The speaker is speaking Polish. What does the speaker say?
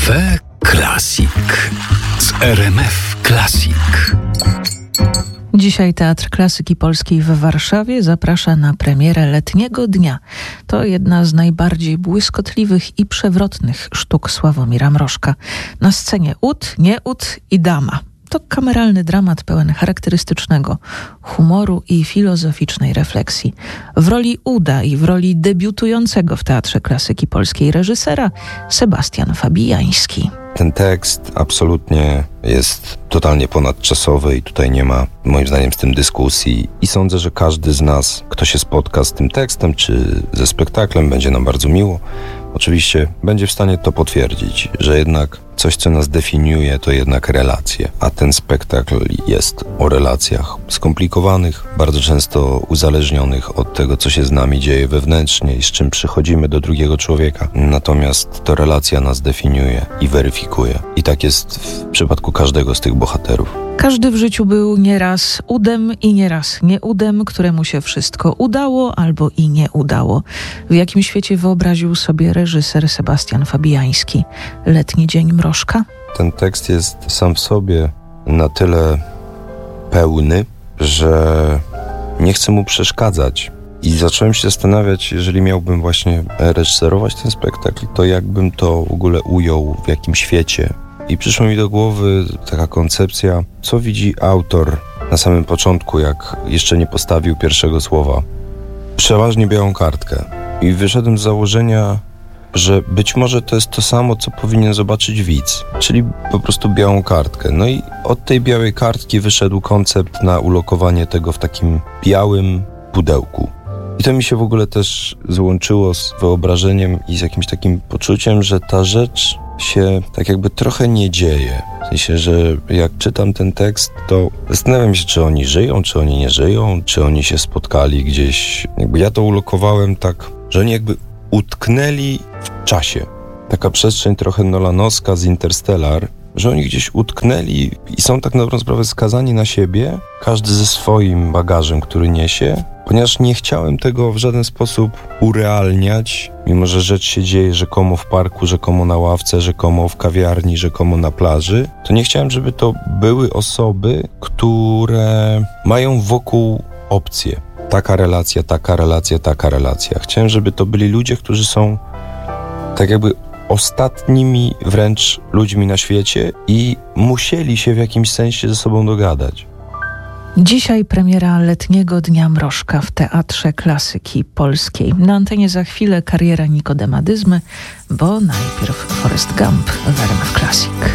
Cafe Classic z RMF Classic. Dzisiaj Teatr Klasyki Polskiej w Warszawie zaprasza na premierę Letniego Dnia. To jedna z najbardziej błyskotliwych i przewrotnych sztuk Sławomira Mrożka. Na scenie ud, nieud i dama. To kameralny dramat pełen charakterystycznego humoru i filozoficznej refleksji. W roli uda i w roli debiutującego w Teatrze Klasyki Polskiej reżysera Sebastian Fabijański. Ten tekst absolutnie jest totalnie ponadczasowy i tutaj nie ma, moim zdaniem, z tym dyskusji. I sądzę, że każdy z nas, kto się spotka z tym tekstem czy ze spektaklem, będzie nam bardzo miło. Oczywiście będzie w stanie to potwierdzić, że jednak coś, co nas definiuje, to jednak relacje. A ten spektakl jest o relacjach skomplikowanych, bardzo często uzależnionych od tego, co się z nami dzieje wewnętrznie i z czym przychodzimy do drugiego człowieka. Natomiast to relacja nas definiuje i weryfikuje. I tak jest w przypadku każdego z tych bohaterów. Każdy w życiu był nieraz udem i nieraz nieudem, któremu się wszystko udało albo i nie udało. W jakim świecie wyobraził sobie reżyser Sebastian Fabijański Letni Dzień Mrożka? Ten tekst jest sam w sobie na tyle pełny, że nie chcę mu przeszkadzać. I zacząłem się zastanawiać, jeżeli miałbym właśnie reżyserować ten spektakl, to jakbym to w ogóle ujął, w jakim świecie. I przyszła mi do głowy taka koncepcja, co widzi autor na samym początku, jak jeszcze nie postawił pierwszego słowa. Przeważnie białą kartkę. I wyszedłem z założenia, że być może to jest to samo, co powinien zobaczyć widz, czyli po prostu białą kartkę. No i od tej białej kartki wyszedł koncept na ulokowanie tego w takim białym pudełku. I to mi się w ogóle też złączyło z wyobrażeniem i z jakimś takim poczuciem, że ta rzecz się tak jakby trochę nie dzieje. W sensie, że jak czytam ten tekst, to zastanawiam się, czy oni żyją, czy oni nie żyją, czy oni się spotkali gdzieś. Jakby ja to ulokowałem tak, że oni jakby utknęli w czasie. Taka przestrzeń trochę nolanowska z Interstellar, że oni gdzieś utknęli i są tak na dobrą sprawę skazani na siebie, każdy ze swoim bagażem, który niesie, ponieważ nie chciałem tego w żaden sposób urealniać, mimo że rzecz się dzieje rzekomo w parku, rzekomo na ławce, rzekomo w kawiarni, rzekomo na plaży, to nie chciałem, żeby to były osoby, które mają wokół opcje. Taka relacja, taka relacja, taka relacja. Chciałem, żeby to byli ludzie, którzy są tak jakby ostatnimi wręcz ludźmi na świecie i musieli się w jakimś sensie ze sobą dogadać. Dzisiaj premiera Letniego Dnia Mrożka w Teatrze Klasyki Polskiej. Na antenie za chwilę kariera Nikodema Dyzmy, bo najpierw Forrest Gump w RMF Classic.